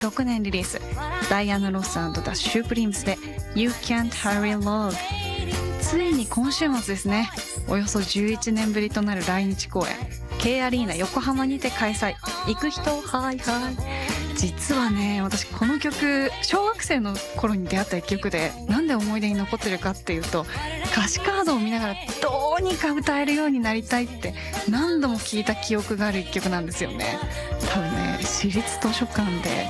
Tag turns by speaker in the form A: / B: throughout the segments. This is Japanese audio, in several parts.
A: 2006年リリース、ダイアナ・ロス&ザ・シュープリームズで You Can't Hurry Love。 ついに今週末ですね。およそ11年ぶりとなる来日公演 K アリーナ横浜にて開催。行く人はいはい。実はね、私この曲小学生の頃に出会った一曲で、なんで思い出に残ってるかっていうと、歌詞カードを見ながらどうにか歌えるようになりたいって何度も聞いた記憶がある一曲なんですよね。多分ね、私立図書館で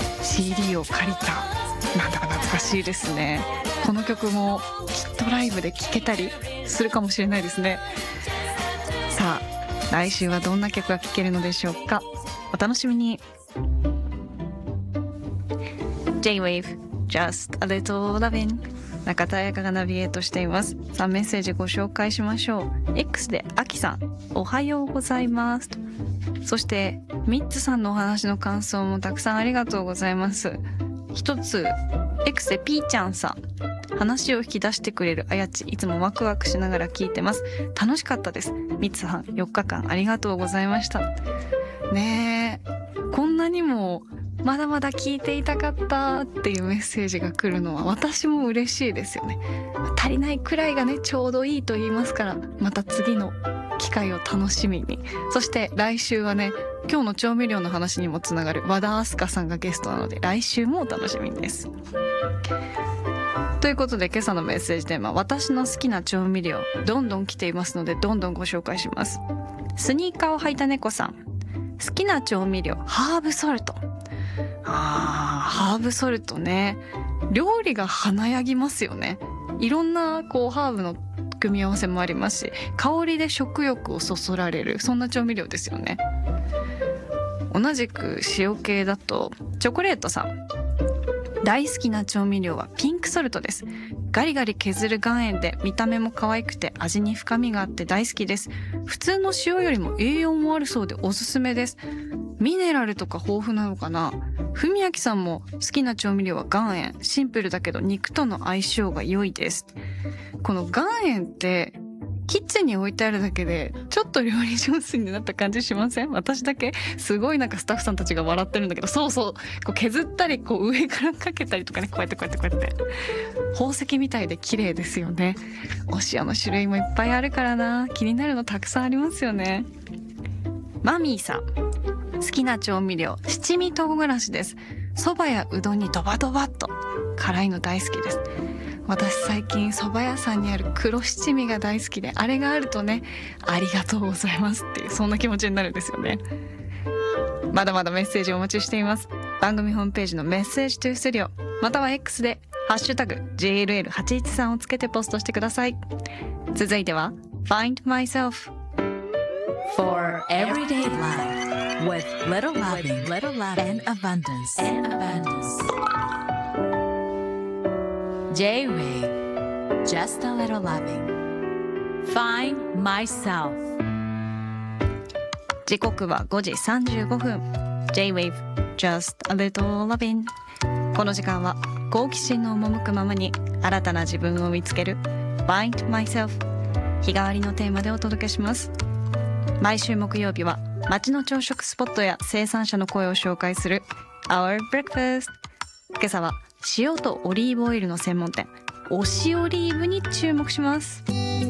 A: CD を借りた。なんだか懐かしいですね。この曲もきっとライブで聴けたりするかもしれないですね。さあ、来週はどんな曲が聴けるのでしょうか。お楽しみに。J-Wave Just a Little Lovin'、 中田彩香がナビゲートしています。さあ、メッセージご紹介しましょう。 X であきさん、おはようございますと。そしてミッツさんのお話の感想もたくさんありがとうございます。一つ X でピーちゃんさん、話を引き出してくれるあやち、いつもワクワクしながら聞いてます。楽しかったです。ミッツさん、4日間ありがとうございましたね。え、こんなにもまだまだ聞いていたかったっていうメッセージが来るのは私も嬉しいですよね。足りないくらいがね、ちょうどいいと言いますから、また次の機会を楽しみに。そして来週はね、今日の調味料の話にもつながる和田明日香さんがゲストなので、来週もお楽しみです。ということで、今朝のメッセージテーマ、私の好きな調味料、どんどん来ていますので、どんどんご紹介します。スニーカーを履いた猫さん、好きな調味料ハーブソルト。ハーブソルトね、料理が華やぎますよね。いろんなこうハーブの組み合わせもありますし、香りで食欲をそそられる、そんな調味料ですよね。同じく塩系だとチョコレートさん、大好きな調味料はピンクソルトです。ガリガリ削る岩塩で見た目も可愛くて味に深みがあって大好きです。普通の塩よりも栄養もあるそうでおすすめです。ミネラルとか豊富なのかな。ふみやきさんも好きな調味料は岩塩、シンプルだけど肉との相性が良いです。この岩塩ってキッチンに置いてあるだけでちょっと料理上手になった感じしません？私だけすごいなんかスタッフさんたちが笑ってるんだけど、そうそう、こう削ったりこう上からかけたりとかね、こうやって宝石みたいで綺麗ですよね。お塩の種類もいっぱいあるからな、気になるのたくさんありますよね。マミーさん、好きな調味料七味唐辛子です。蕎麦やうどんにドバドバっと辛いの大好きです。私最近蕎麦屋さんにある黒七味が大好きで、あれがあるとね、ありがとうございますっていう、そんな気持ちになるんですよね。まだまだメッセージお待ちしています。番組ホームページのメッセージトゥースタジオ、または X でハッシュタグ JLL813 をつけてポストしてください。続いては Find Myself
B: For everyday life with little loving and abundance. J-Wave Just a little loving. Find myself.
A: 時刻は5時35分。 J-Wave Just a little loving。 この時間は好奇心の赴くままに新たな自分を見つける Find Myself、 日替わりのテーマでお届けします。毎週木曜日は街の朝食スポットや生産者の声を紹介する Our Breakfast。 今朝は塩とオリーブオイルの専門店、おしオリーブに注目します。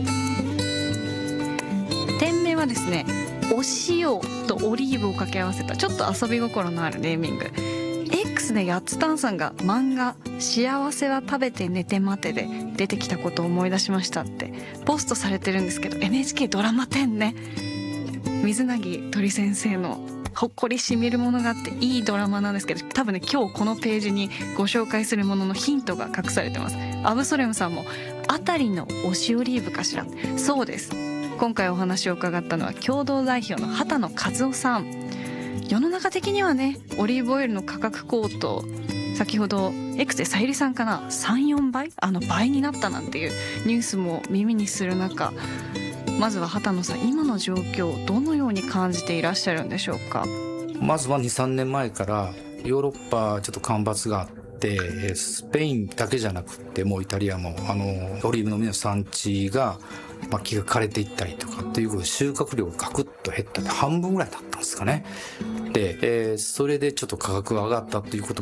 A: 店名はですね、お塩とオリーブを掛け合わせたちょっと遊び心のあるネーミング。 X でやつたんさんが漫画幸せは食べて寝て待てで出てきたことを思い出しましたってポストされてるんですけど、 NHK ドラマ10ね、水凪鳥先生のほっこりしみるものがあっていいドラマなんですけど、多分ね、今日このページにご紹介するもののヒントが隠されてます。アブソレムさんもあたりのおしオリーブかしら。そうです。今回お話を伺ったのは共同代表の畑野和夫さん。世の中的にはね、オリーブオイルの価格高騰、先ほど X でさゆりさんかな、 3,4 倍倍になったなんていうニュースも耳にする中、まずは畑野さん、今の状況どのように感じていらっしゃるんでしょうか。
C: まずは 2,3 年前からヨーロッパちょっと干ばつがあって、スペインだけじゃなくてもうイタリアもオリーブの実の産地が、木が枯れていったりとかっていうことで収穫量がガクッと減ったって半分ぐらいだったんですかね。で、それでちょっと価格が上がったということ